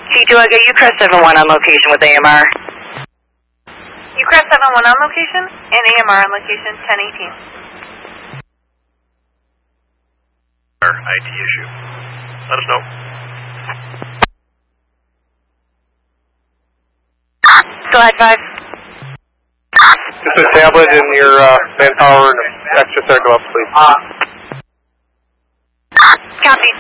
C2, I got UCrest 71 on location with AMR. UCrest 71 on location and AMR on location 1018. Our IT issue. Let us know. Go ahead, 5. Just a tablet in your manpower and extra set go up, please. Copy.